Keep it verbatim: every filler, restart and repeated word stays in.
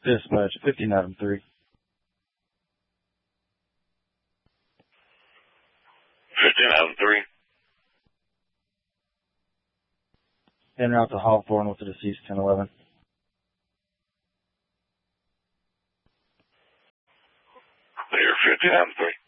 Dispatch, fifteen Adam three. fifteen Adam three. En route to Hawthorne with the deceased ten eleven. Clear, fifteen Adam three.